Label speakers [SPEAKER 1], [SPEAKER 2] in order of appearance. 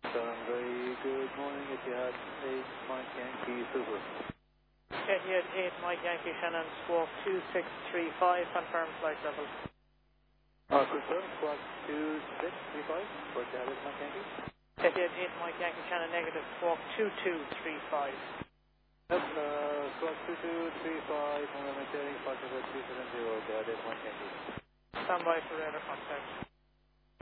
[SPEAKER 1] Very good morning, Etihad 8 Mike Yankee Super.
[SPEAKER 2] Etihad 8 Mike Yankee Shannon squawk 2635, confirm flight level.
[SPEAKER 1] Confirm, squawk 2635 for Etihad 8 Mike Yankee.
[SPEAKER 2] Etihad 8 Mike Yankee Shannon negative, squawk 2235.
[SPEAKER 1] Yep, squawk 2235, maintaining 570, Etihad 8 Mike Yankee.
[SPEAKER 2] Stand by for radar contact.